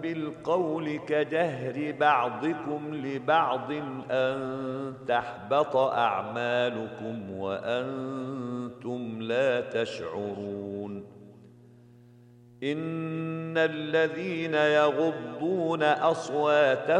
بالقول كجهر بعضكم لبعض أن تحبط أعمالكم وأنتم لا تشعرون إن الذين يغضون أصواتهم